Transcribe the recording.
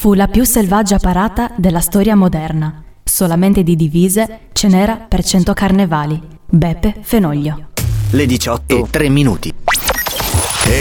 Fu la più selvaggia parata della storia moderna. Solamente di divise ce n'era per 100 carnevali. Beppe Fenoglio. Le 18:03.